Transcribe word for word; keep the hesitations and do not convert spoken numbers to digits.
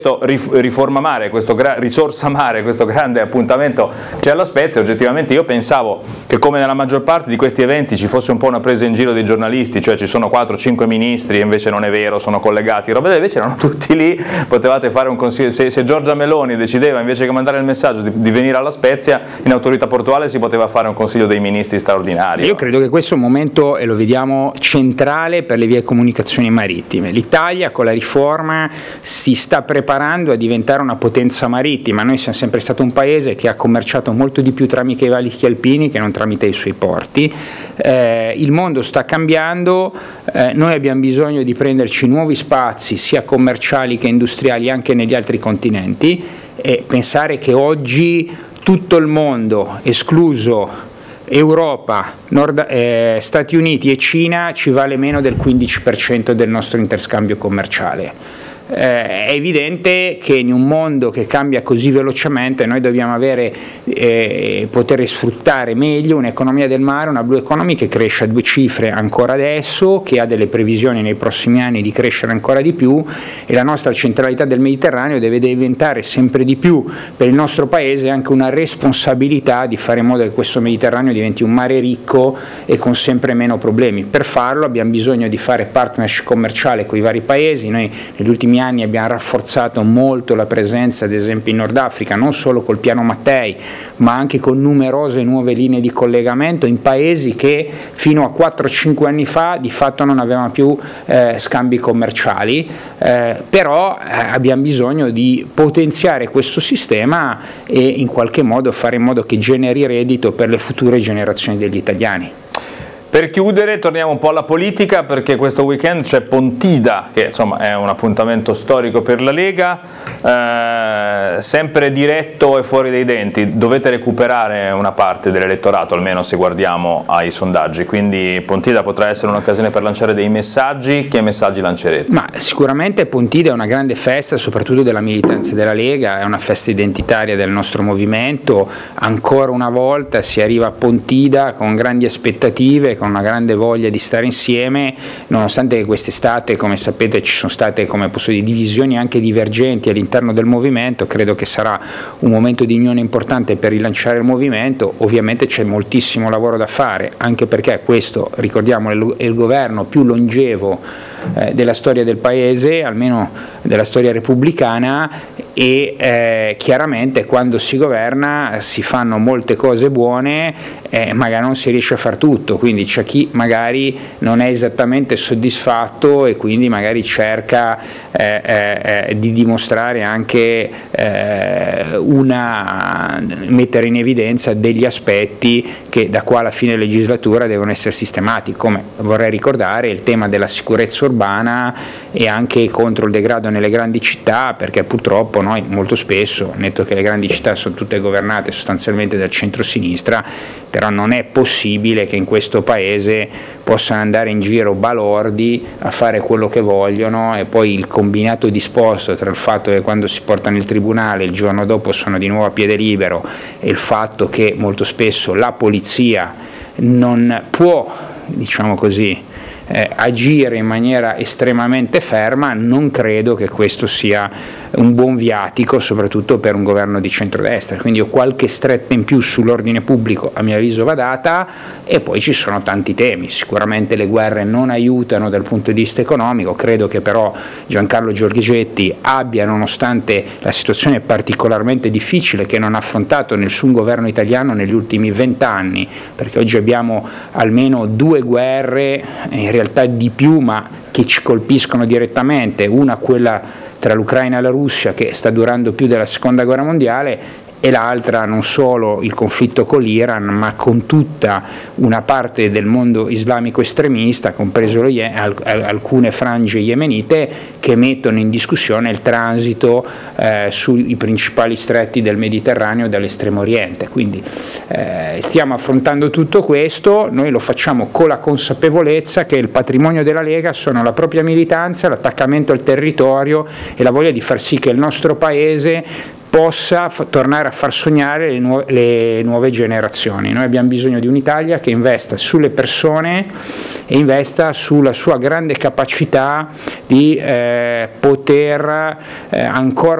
Riforma Mare, questo gra- Risorsa Mare, questo grande appuntamento c'è alla Spezia. Oggettivamente io pensavo che, come nella maggior parte di questi eventi, ci fosse un po' una presa in giro dei giornalisti, cioè ci sono quattro cinque ministri e invece non è vero, sono collegati, roba, invece erano tutti lì, potevate fare un consiglio. Se, se Giorgia Meloni decideva, invece che mandare il messaggio, di, di venire alla Spezia, in autorità portuale si poteva fare un consiglio dei ministri straordinario. Io credo che questo è un momento, e lo vediamo, centrale per le vie comunicazioni marittime. L'Italia con la riforma si sta preparando a diventare una potenza marittima. Noi siamo sempre stato un paese che ha commerciato molto di più tramite i valichi alpini che non tramite i suoi porti. Eh, il mondo sta cambiando, eh, noi abbiamo bisogno di prenderci nuovi spazi sia commerciali che industriali anche negli altri continenti, e pensare che oggi tutto il mondo, escluso Europa, Nord, eh, Stati Uniti e Cina, ci vale meno del quindici per cento del nostro interscambio commerciale. Eh, è evidente che in un mondo che cambia così velocemente noi dobbiamo avere, eh, poter sfruttare meglio un'economia del mare, una blue economy che cresce a due cifre ancora adesso, che ha delle previsioni nei prossimi anni di crescere ancora di più, e la nostra centralità del Mediterraneo deve diventare sempre di più per il nostro paese anche una responsabilità di fare in modo che questo Mediterraneo diventi un mare ricco e con sempre meno problemi. Per farlo abbiamo bisogno di fare partnership commerciale con i vari paesi. Noi negli ultimi anni abbiamo rafforzato molto la presenza, ad esempio in Nord Africa, non solo col piano Mattei, ma anche con numerose nuove linee di collegamento in paesi che fino a quattro cinque anni fa di fatto non avevano più eh, scambi commerciali, eh, però eh, abbiamo bisogno di potenziare questo sistema e in qualche modo fare in modo che generi reddito per le future generazioni degli italiani. Per chiudere torniamo un po' alla politica, perché questo weekend c'è Pontida, che insomma è un appuntamento storico per la Lega, eh, sempre diretto e fuori dai denti. Dovete recuperare una parte dell'elettorato, almeno se guardiamo ai sondaggi, quindi Pontida potrà essere un'occasione per lanciare dei messaggi. Che messaggi lancerete? Ma sicuramente Pontida è una grande festa, soprattutto della militanza della Lega, è una festa identitaria del nostro movimento. Ancora una volta si arriva a Pontida con grandi aspettative, con una grande voglia di stare insieme, nonostante che quest'estate, come sapete, ci sono state, come posso dire, divisioni anche divergenti all'interno del movimento. Credo che sarà un momento di unione importante per rilanciare il movimento. Ovviamente c'è moltissimo lavoro da fare, anche perché questo, ricordiamo, è il governo più longevo eh, della storia del paese, almeno della storia repubblicana, e eh, chiaramente quando si governa si fanno molte cose buone, eh, magari non si riesce a far tutto, quindi c'è chi magari non è esattamente soddisfatto e quindi magari cerca eh, eh, di dimostrare anche eh, una mettere in evidenza degli aspetti che da qua alla fine legislatura devono essere sistemati, come vorrei ricordare il tema della sicurezza urbana e anche contro il degrado nelle grandi città, perché purtroppo noi molto spesso, netto che le grandi città sono tutte governate sostanzialmente dal centro-sinistra, però non è possibile che in questo paese possano andare in giro balordi a fare quello che vogliono, e poi il combinato disposto tra il fatto che quando si portano in tribunale il giorno dopo sono di nuovo a piede libero e il fatto che molto spesso la polizia non può, diciamo così, Eh, agire in maniera estremamente ferma. Non credo che questo sia un buon viatico, soprattutto per un governo di centrodestra. Quindi io qualche stretta in più sull'ordine pubblico a mio avviso va data, e poi ci sono tanti temi. Sicuramente le guerre non aiutano dal punto di vista economico, credo che però Giancarlo Giorgetti abbia, nonostante la situazione particolarmente difficile che non ha affrontato nessun governo italiano negli ultimi vent'anni, perché oggi abbiamo almeno due guerre, in realtà di più, ma che ci colpiscono direttamente, una quella tra l'Ucraina e la Russia che sta durando più della seconda guerra mondiale, e l'altra non solo il conflitto con l'Iran, ma con tutta una parte del mondo islamico estremista, compreso lo Ye- alcune frange yemenite, che mettono in discussione il transito eh, sui principali stretti del Mediterraneo e dall'Estremo Oriente. Quindi eh, stiamo affrontando tutto questo, noi lo facciamo con la consapevolezza che il patrimonio della Lega sono la propria militanza, l'attaccamento al territorio e la voglia di far sì che il nostro Paese possa f- tornare a far sognare le, nu- le nuove generazioni. Noi abbiamo bisogno di un'Italia che investa sulle persone e investa sulla sua grande capacità di eh, poter eh, ancora